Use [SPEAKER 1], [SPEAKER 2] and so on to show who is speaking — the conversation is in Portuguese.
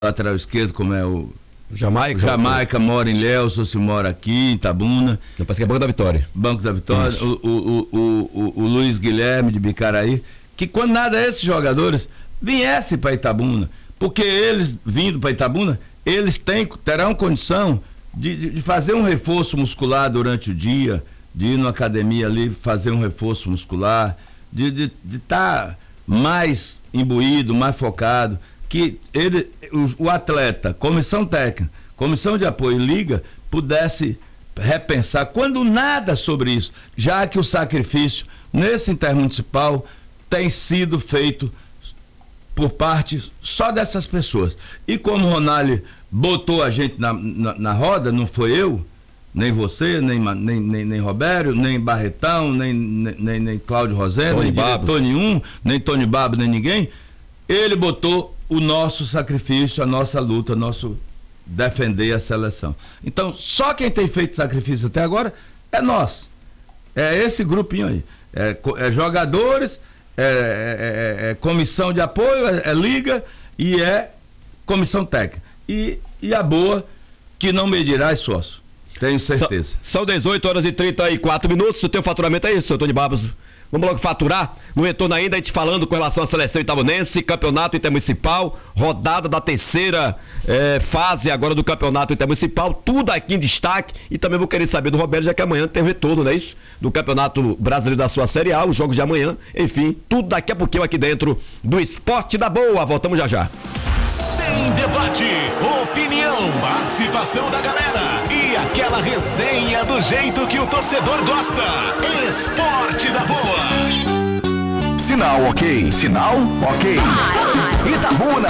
[SPEAKER 1] lateral esquerdo, como é o
[SPEAKER 2] Jamaica
[SPEAKER 1] mora em Ilhéus, ou se mora aqui em Itabuna.
[SPEAKER 2] Parece que é Banco da Vitória.
[SPEAKER 1] Banco da Vitória, o Luiz Guilherme de Bicaraí, que quando nada esses jogadores viessem para Itabuna, porque eles, vindo para Itabuna, eles terão condição de fazer um reforço muscular durante o dia, de ir na academia ali, fazer um reforço muscular, de estar mais imbuído, mais focado, que o atleta, comissão técnica, comissão de apoio e liga, pudesse repensar, quando nada sobre isso, já que o sacrifício nesse intermunicipal tem sido feito por parte só dessas pessoas. E como o Ronaldo botou a gente na roda, não foi eu, nem você, nem Robério, nem Barretão, nem Cláudio Rosendo, nem diretor nenhum, nem Tony Babo, nem ninguém. Ele botou o nosso sacrifício, a nossa luta, nosso defender a seleção. Então, só quem tem feito sacrifício até agora é nós. É esse grupinho aí. É jogadores, é comissão de apoio, é liga e é comissão técnica. E a boa que não medirá esforço. Tenho certeza.
[SPEAKER 2] São 18h34. O teu faturamento é isso, seu Tony Babos. Vamos logo faturar. No retorno ainda, a gente falando com relação à seleção itabunense, campeonato intermunicipal, rodada da terceira fase agora do campeonato intermunicipal, tudo aqui em destaque. E também vou querer saber do Roberto, já que amanhã tem o retorno, não é isso? Do Campeonato Brasileiro da sua Série A, os jogos de amanhã, enfim, tudo daqui a pouquinho aqui dentro do Esporte da Boa. Voltamos já já.
[SPEAKER 3] Tem debate, opinião, participação da galera e aquela resenha do jeito que o torcedor gosta. Esporte da Boa.
[SPEAKER 4] Sinal ok. Sinal ok. Itabuna